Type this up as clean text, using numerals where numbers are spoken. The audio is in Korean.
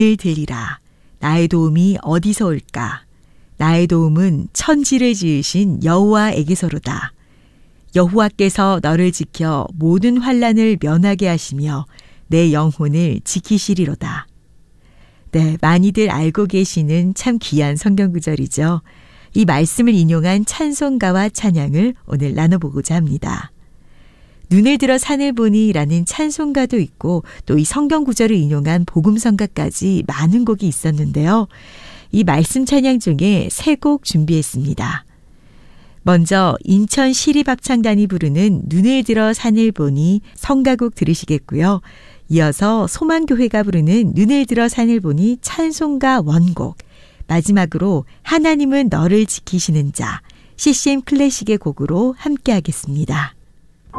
을 들리라. 나의 도움이 어디서 올까? 나의 도움은 천지를 지으신 여호와에게서로다. 여호와께서 너를 지켜 모든 환난을 면하게 하시며 내 영혼을 지키시리로다. 네, 많이들 알고 계시는 참 귀한 성경 구절이죠. 이 말씀을 인용한 찬송가와 찬양을 오늘 나눠보고자 합니다. 눈을 들어 산을 보니라는 찬송가도 있고 또 이 성경 구절을 인용한 복음성가까지 많은 곡이 있었는데요. 이 말씀 찬양 중에 세 곡 준비했습니다. 먼저 인천 시립합창단이 부르는 눈을 들어 산을 보니 성가곡 들으시겠고요. 이어서 소망교회가 부르는 눈을 들어 산을 보니 찬송가 원곡, 마지막으로 하나님은 너를 지키시는 자 CCM 클래식의 곡으로 함께 하겠습니다.